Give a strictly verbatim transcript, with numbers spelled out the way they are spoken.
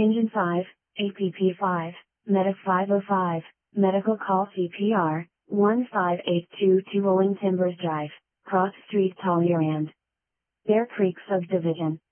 Engine five, A P P five, Medic five oh five, Medical Call C P R, one five eight two two Rolling Timbers Drive, Cross Street Talleyrand. Bear Creek Subdivision.